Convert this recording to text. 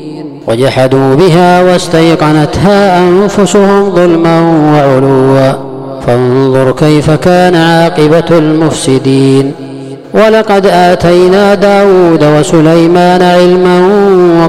وجحدوا بها واستيقنتها أنفسهم ظلما وعلوا فانظر كيف كان عاقبة المفسدين. ولقد آتينا داود وسليمان علما